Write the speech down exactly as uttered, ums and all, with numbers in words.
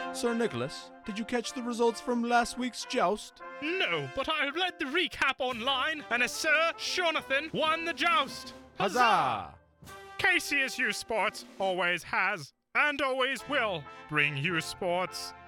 Sir Nicholas, did you catch the results from last week's joust? No, but I read the recap online, and as Sir Jonathan won the joust. Huzzah! K C S U Sports always has, and always will, bring you sports.